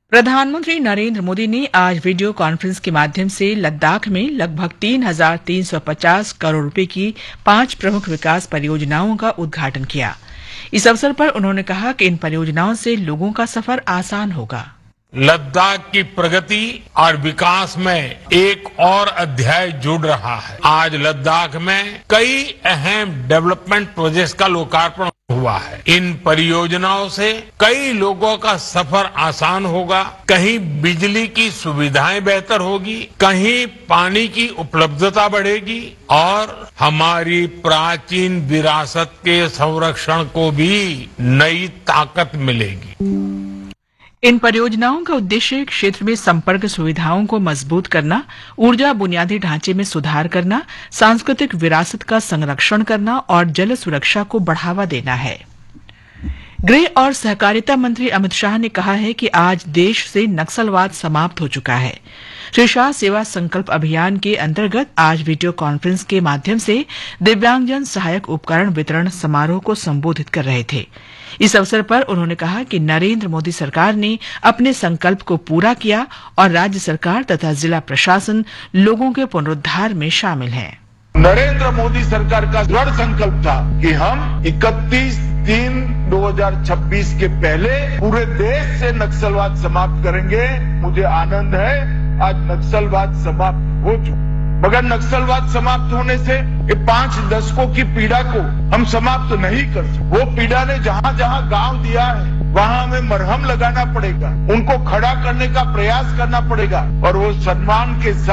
प्रधानमंत्री नरेंद्र मोदी ने आज वीडियो कॉन्फ्रेंस के माध्यम से लद्दाख में लगभग 3,350 करोड़ रुपए की 5 प्रमुख विकास परियोजनाओं का उद्घाटन किया। इस अवसर पर उन्होंने कहा कि इन परियोजनाओं से लोगों का सफर आसान होगा। लद्दाख की प्रगति और विकास में एक और अध्याय जुड़ रहा है। आज लद्दाख में कई अहम डेवलपमेंट प्रोजेक्ट्स का लोकार्पण हुआ है। इन परियोजनाओं से कई लोगों का सफर आसान होगा, कहीं बिजली की सुविधाएं बेहतर होगी, कहीं पानी की उपलब्धता बढ़ेगी और हमारी प्राचीन विरासत के संरक्षण को भी नई ताकत मिलेगी। इन परियोजनाओं का उद्देश्य क्षेत्र में संपर्क सुविधाओं को मजबूत करना, ऊर्जा बुनियादी ढांचे में सुधार करना, सांस्कृतिक विरासत का संरक्षण करना और जल सुरक्षा को बढ़ावा देना है। गृह और सहकारिता मंत्री अमित शाह ने कहा है कि आज देश से नक्सलवाद समाप्त हो चुका है। श्री शाह सेवा संकल्प अभियान के अंतर्गत आज वीडियो कॉन्फ्रेंस के माध्यम से दिव्यांगजन सहायक उपकरण वितरण समारोह को संबोधित कर रहे थे। इस अवसर पर उन्होंने कहा कि नरेंद्र मोदी सरकार ने अपने संकल्प को पूरा किया और राज्य सरकार तथा जिला प्रशासन लोगों के पुनरुद्धार में शामिल है। नरेंद्र मोदी सरकार का दृढ़ संकल्प था कि हम 31/3/2026 के पहले पूरे देश से नक्सलवाद समाप्त करेंगे। मुझे आनंद है आज नक्सलवाद समाप्त हो चुका, मगर नक्सलवाद समाप्त होने से ये 5 दशकों की पीड़ा को हम समाप्त नहीं कर सकते। वो पीड़ा ने जहां जहां गांव दिया है वहां हमें मरहम लगाना पड़ेगा, उनको खड़ा करने का प्रयास करना पड़ेगा और वो सम्मान के साथ